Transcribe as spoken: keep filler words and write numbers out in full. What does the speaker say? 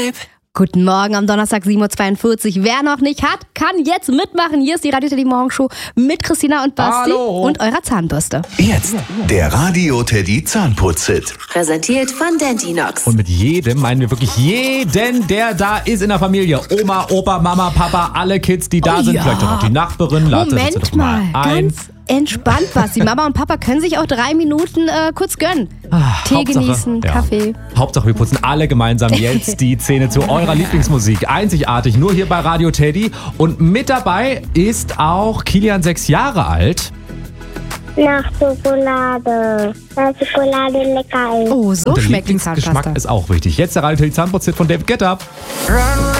Vibe. Guten Morgen am Donnerstag, sieben Uhr zweiundvierzig. Wer noch nicht hat, kann jetzt mitmachen. Hier ist die Radio Teddy Morgenshow mit Christina und Basti Hallo. und eurer Zahnbürste. Jetzt der Radio Teddy Zahnputz-Hit. Präsentiert von Dentinox. Und mit jedem meinen wir wirklich jeden, der da ist in der Familie. Oma, Opa, Mama, Papa, alle Kids, die da Oh sind. ja. Vielleicht auch noch die Nachbarin. Lade das Moment jetzt doch mal mal, ein. ganz entspannt, Basti. Mama und Papa können sich auch drei Minuten äh, kurz gönnen. Ah, Tee Hauptsache- genießen, ja. Kaffee. Hauptsache, wir putzen alle gemeinsam jetzt die Zähne zu eurer Lieblingsmusik. Einzigartig, nur hier bei Radio Teddy. Und mit dabei ist auch Kilian, sechs Jahre alt. Nach Schokolade, weil Schokolade lecker ist. Oh, so Und der schmeckt die Lieblingsgeschmack Zahnpasta. ist auch wichtig. Jetzt der Radio Teddy Zahnputz-Hit von David Guetta.